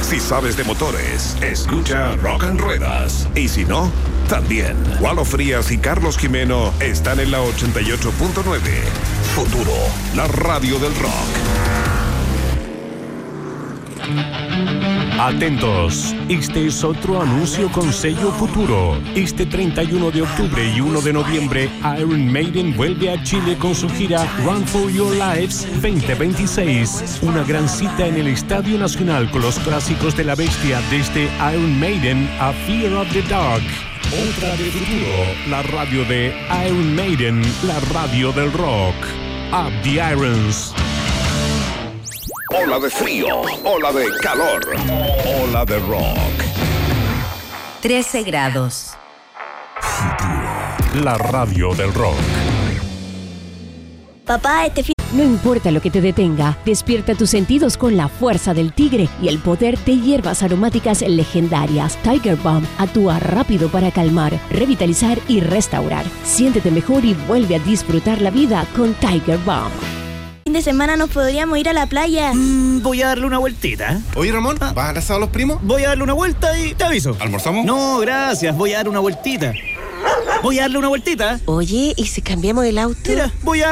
Si sabes de motores, escucha Rock and Ruedas. Y si no, también. Walo Frías y Carlos Jimeno están en la 88.9. Futuro, la radio del rock. Atentos, este es otro anuncio con sello Futuro. Este 31 de octubre y 1 de noviembre, Iron Maiden vuelve a Chile con su gira Run for Your Lives 2026. Una gran cita en el Estadio Nacional con los clásicos de la bestia, desde Iron Maiden a Fear of the Dark. Otra de Futuro, la radio de Iron Maiden, la radio del rock. Up the Irons. Ola de frío, ola de calor, ola de rock. 13 grados. La radio del rock. Papá, No importa lo que te detenga, despierta tus sentidos con la fuerza del tigre y el poder de hierbas aromáticas legendarias. Tiger Balm actúa rápido para calmar, revitalizar y restaurar. Siéntete mejor y vuelve a disfrutar la vida con Tiger Balm. fin de semana nos podríamos ir a la playa. Voy a darle una vueltita. Oye, Ramón, ¿vas al asado a los primos? Voy a darle una vuelta y te aviso. ¿Almorzamos? No, gracias, voy a dar una vueltita. Voy a darle una vueltita. Oye, ¿y si cambiamos el auto? Mira, voy a